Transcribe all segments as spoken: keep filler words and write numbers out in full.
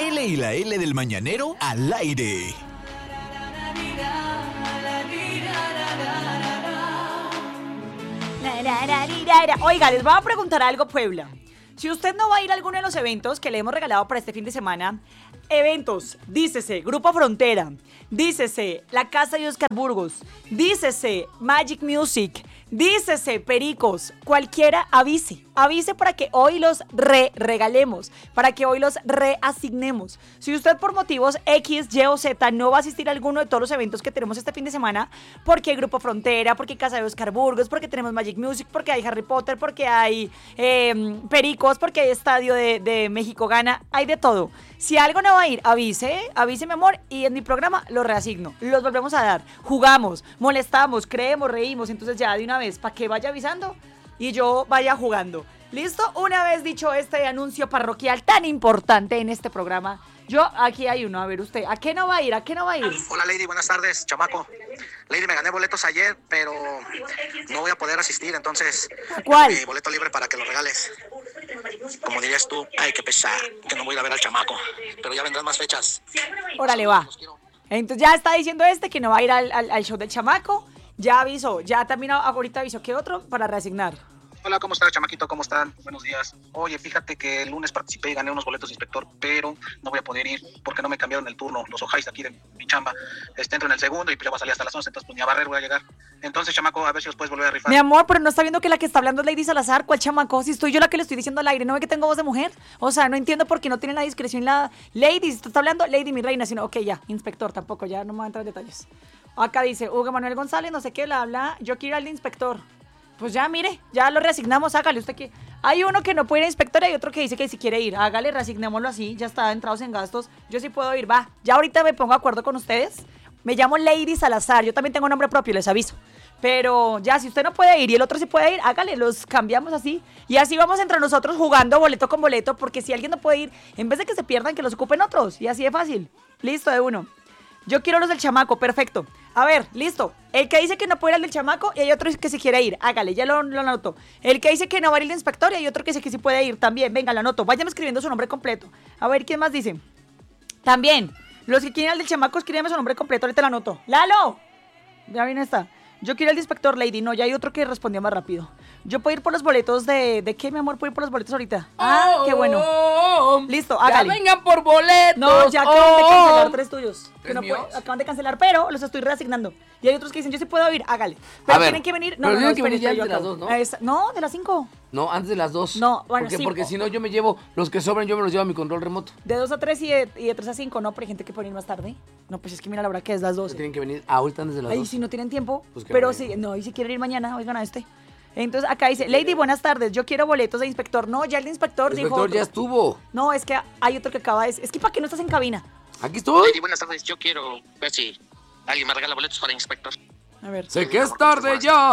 la L y la L del mañanero al aire. Oiga, les voy a preguntar algo, Puebla. Si usted no va a ir a alguno de los eventos que le hemos regalado para este fin de semana, eventos, dícese Grupo Frontera, dícese La Casa de Oscar Burgos, dícese Magic Music, dícese Pericos, cualquiera avise, avise para que hoy los re-regalemos, para que hoy los reasignemos. Si usted por motivos X, Y o Z no va a asistir a alguno de todos los eventos que tenemos este fin de semana, porque hay Grupo Frontera, porque hay Casa de Oscar Burgos, porque tenemos Magic Music, porque hay Harry Potter, porque hay eh, Pericos, porque hay Estadio de, de México Gana, hay de todo. Si algo no va a ir, avise, avise mi amor, y en mi programa lo reasigno, los volvemos a dar, jugamos, molestamos, creemos, reímos, entonces ya de una vez, para que vaya avisando y yo vaya jugando. ¿Listo? Una vez dicho este anuncio parroquial tan importante en este programa, yo, aquí hay uno, a ver usted, ¿a qué no va a ir? ¿A qué no va a ir? Hola Lady, buenas tardes, chamaco. Lady, me gané boletos ayer, pero no voy a poder asistir, entonces... ¿Cuál? Mi boleto libre para que lo regales. Como dirías tú, ay, qué pesar, que no voy a ir a ver al chamaco, pero ya vendrán más fechas. Órale, va. Entonces ya está diciendo este que no va a ir al, al, al show del chamaco, ya avisó, ya también ahorita avisó que otro para reasignar. Hola, ¿cómo estás, chamaquito? ¿Cómo están? Buenos días. Oye, fíjate que el lunes participé y gané unos boletos de inspector, pero no voy a poder ir porque no me cambiaron el turno. Los ojáis aquí de mi chamba. Este, entro en el segundo y pues ya va a salir hasta las once, entonces pues ni a barrer voy a llegar. Entonces, chamaco, a ver si os puedes volver a rifar. Mi amor, pero no está viendo que la que está hablando es Lady Salazar. ¿Cuál chamaco? Si estoy yo la que le estoy diciendo al aire, ¿no ve que tengo voz de mujer? O sea, no entiendo por qué no tiene la discreción la... Lady, si tú estás hablando, Lady, mi reina, sino, ok, ya, inspector, tampoco, ya no me voy a entrar en detalles. Acá dice, Hugo Manuel González, no sé qué, la habla, yo quiero ir al de inspector. Pues ya, mire, ya lo reasignamos, hágale usted que... Hay uno que no puede ir a inspector y hay otro que dice que si quiere ir. Hágale, reasignémoslo así, ya está, entrados en gastos. Yo sí puedo ir, va. Ya ahorita me pongo de acuerdo con ustedes. Me llamo Lady Salazar, yo también tengo nombre propio, les aviso. Pero ya, si usted no puede ir y el otro sí puede ir, hágale, los cambiamos así. Y así vamos entre nosotros jugando boleto con boleto, porque si alguien no puede ir, en vez de que se pierdan, que los ocupen otros. Y así de fácil. Listo, de uno. Yo quiero los del chamaco, perfecto. A ver, listo. El que dice que no puede ir al del chamaco y hay otro que se quiere ir. Hágale, ya lo, lo anoto. El que dice que no va a ir al inspector y hay otro que dice que sí puede ir también. Venga, lo anoto. Váyame escribiendo su nombre completo. A ver, ¿quién más dice? También. Los que quieren al del chamaco, escríbeme su nombre completo. Ahorita lo anoto. ¡Lalo! Ya viene esta. Yo quiero al de inspector, Lady. No, ya hay otro que respondió más rápido. Yo puedo ir por los boletos de... ¿De qué, mi amor? ¿Puedo ir por los boletos ahorita? Ah, oh, qué bueno. Listo, hágale. Ya vengan por boletos. No, ya acaban oh, de cancelar tres tuyos. Que no míos? puede, acaban de cancelar, pero los estoy reasignando. Y hay otros que dicen, yo sí puedo ir, hágale. Pero a ver, tienen que venir... No, pero no, tienen no, que venir ya de las dos, ¿no? Es, no, de las cinco. No, antes de las dos. No, bueno, porque, sí. Porque si no, yo me llevo... Los que sobren, yo me los llevo a mi control remoto. De dos a tres y de, y de tres a cinco, no, pero hay gente que puede venir más tarde. No, pues es que mira la hora que es las doce. Tienen que venir ahorita antes de las Ay, dos. si no tienen tiempo. Pues pero si, no, y si quieren ir mañana, oigan a este. Entonces acá dice, Lady, buenas tardes, yo quiero boletos de inspector. No, ya el de inspector el dijo... inspector ya estuvo. No, es que hay otro que acaba de decir. Es que ¿para qué no estás en cabina? Aquí estoy. Lady, buenas tardes, yo quiero ver si alguien me regala boletos para inspector. A ver. Sé que es tarde ya.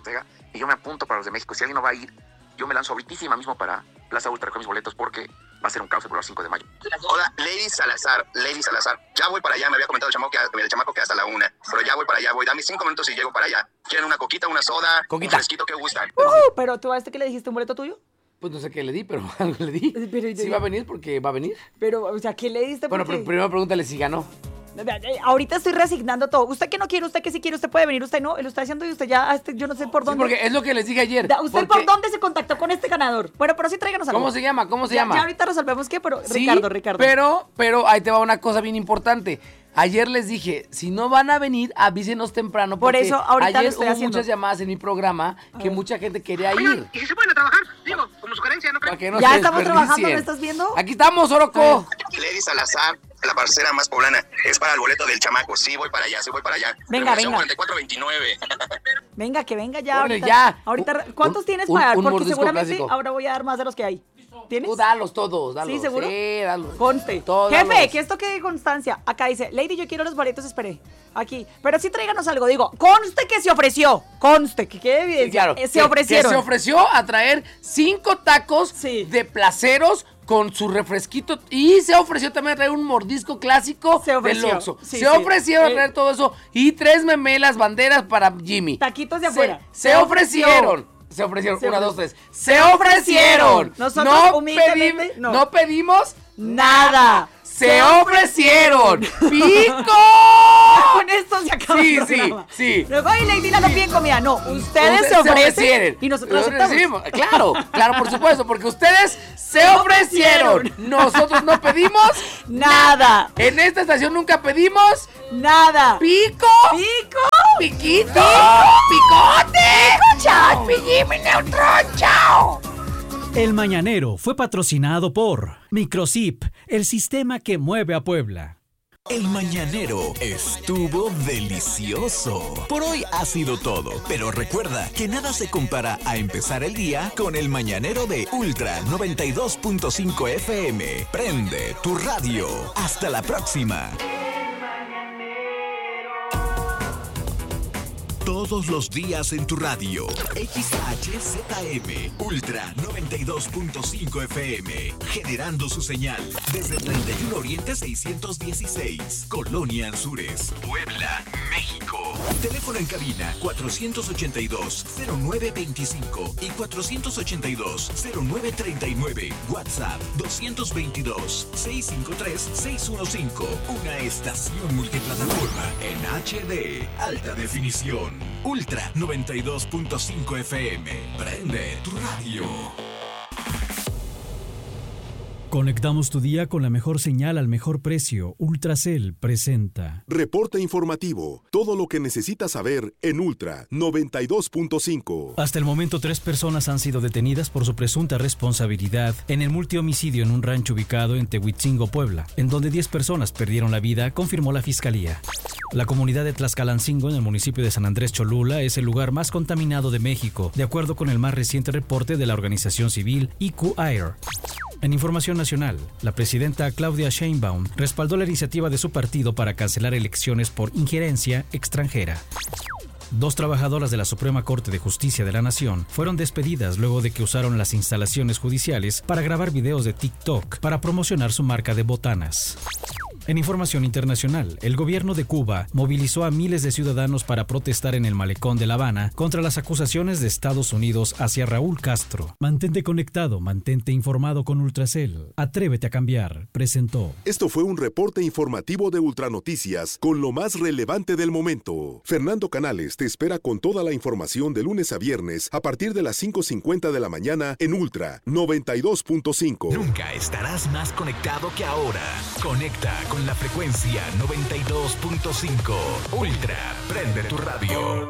Y yo me apunto para los de México. Si alguien no va a ir, yo me lanzo ahorita mismo para Plaza Ultra con mis boletos porque va a ser un caos por los cinco de mayo. Hola, Lady Salazar, Lady Salazar. Ya voy para allá, me había comentado el chamaco que, el chamaco que hasta la una. Pero ya voy para allá, voy. Dame cinco minutos y llego para allá. ¿Quieren una coquita, una soda? Coquita. Un fresquito, ¿qué gustan? Uh, pero tú a este que le dijiste un boleto tuyo. Pues no sé qué le di, pero algo le di. Pero, sí va a venir porque va a venir. Pero, o sea, ¿qué le diste? Bueno, pero primero pregúntale si ganó. Ahorita estoy reasignando todo. Usted que no quiere, usted que sí quiere, usted puede venir, usted no, lo está haciendo y usted ya, este, yo no sé por dónde. Sí, porque es lo que les dije ayer. ¿Usted por dónde se contactó con este ganador? Bueno, pero sí tráiganos algo. ¿Cómo se llama? ¿Cómo se ya, llama? Ya ahorita resolvemos qué, pero sí, Ricardo, Ricardo. Pero, pero ahí te va una cosa bien importante. Ayer les dije, si no van a venir, avísenos temprano. Por eso ahorita ayer lo estoy hubo haciendo. muchas llamadas en mi programa que mucha gente quería ir. ¿Y si se pueden a trabajar? Digo, como sugerencia, ¿no creen? Que no ya se estamos trabajando, ¿me desperdicien. estás viendo? Aquí estamos, Oroco. Lady Salazar, la parcera más poblana, es para el boleto del chamaco. Sí, voy para allá, sí voy para allá. Venga, venga. cuarenta y cuatro veintinueve. Venga, que venga ya. Órale, ahorita, ya. ahorita, ¿cuántos Un- tienes un- para dar? un Porque mordisco seguramente clásico. ahora voy a dar más de los que hay. ¿Tienes? Tú dalos todos, dalos. ¿Sí, seguro? Sí, dalos. Conste. Todos Jefe, dalos. que esto quede constancia. Acá dice, Lady, yo quiero los boletos, esperé. Aquí. Pero sí tráiganos algo, digo, conste que se ofreció. Conste, que quede evidencia. Sí, claro. Eh, se que, ofrecieron. Que se ofreció a traer cinco tacos Sí. de placeros con su refresquito y se ofreció también a traer un mordisco clásico Se ofreció. del Oxxo. Sí, se sí. ofrecieron Eh. a traer todo eso y tres memelas, banderas para Jimmy. Taquitos de Se- afuera. Se, ofrecieron. Se ofrecieron. Se Una, ofre- dos, tres. ¡Se ofrecieron! Nosotros no, humildemente, pedi- no. no pedimos Nada. ¡Se ofrecieron! ¡Pico! Con esto se acaba Sí, el sí, programa. sí. Luego, y Lady la no piden comida. No, ustedes Ustedes se ofrecen ofrecieron. y nosotros Lo aceptamos. recibimos. Claro, claro, por supuesto, porque ustedes se ofrecieron. Nosotros no pedimos Nada. En esta estación nunca pedimos Nada. pico, Pico. piquito, picote. Chao, Jimmy Neutron, chao. El Mañanero fue patrocinado por Microsip, el sistema que mueve a Puebla. El Mañanero estuvo delicioso. Por hoy ha sido todo, pero recuerda que nada se compara a empezar el día con el Mañanero de Ultra noventa y dos punto cinco F M. Prende tu radio. Hasta la próxima. Todos los días en tu radio. X H Z M Ultra noventa y dos punto cinco F M. Generando su señal desde treinta y uno Oriente seiscientos dieciséis. Colonia Anzures, Puebla, México. Teléfono en cabina cuatrocientos ochenta y dos, cero nueve veinticinco y cuatrocientos ochenta y dos, cero nueve treinta y nueve. WhatsApp doscientos veintidós, seiscientos cincuenta y tres, seiscientos quince. Una estación multiplataforma en H D. Alta definición. Ultra noventa y dos punto cinco F M. Prende tu radio. Conectamos tu día con la mejor señal al mejor precio. Ultracel presenta Reporte informativo. Todo lo que necesitas saber en Ultra noventa y dos punto cinco. Hasta el momento, tres personas han sido detenidas por su presunta responsabilidad en el multihomicidio en un rancho ubicado en Tehuitzingo, Puebla, en donde diez personas perdieron la vida, confirmó la fiscalía. La comunidad de Tlaxcalancingo, en el municipio de San Andrés Cholula, es el lugar más contaminado de México, de acuerdo con el más reciente reporte de la organización civil I Q Air. En información nacional, la presidenta Claudia Sheinbaum respaldó la iniciativa de su partido para cancelar elecciones por injerencia extranjera. Dos trabajadoras de la Suprema Corte de Justicia de la Nación fueron despedidas luego de que usaron las instalaciones judiciales para grabar videos de TikTok para promocionar su marca de botanas. En información internacional, el gobierno de Cuba movilizó a miles de ciudadanos para protestar en el malecón de La Habana contra las acusaciones de Estados Unidos hacia Raúl Castro. Mantente conectado, mantente informado con Ultracel. Atrévete a cambiar, presentó. Esto fue un reporte informativo de Ultranoticias con lo más relevante del momento. Fernando Canales te espera con toda la información de lunes a viernes a partir de las cinco cincuenta de la mañana en Ultra noventa y dos punto cinco. Nunca estarás más conectado que ahora. Conecta con la frecuencia noventa y dos punto cinco. Ultra, prende tu radio.